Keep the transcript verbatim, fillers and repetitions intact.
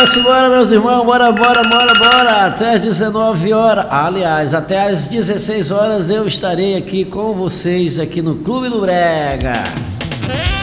Bora, simbora, meus irmãos, bora, bora, bora, bora, até às dezenove horas, aliás, até às dezesseis horas eu estarei aqui com vocês aqui no Clube do Brega.